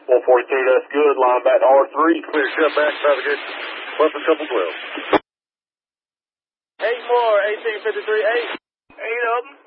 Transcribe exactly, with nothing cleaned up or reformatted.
four forty-two, that's good. Line back to R three. Clear, shut back, navigation. Weapon couple twelve. Eight more, eighteen fifty-three, eight. Eight of them.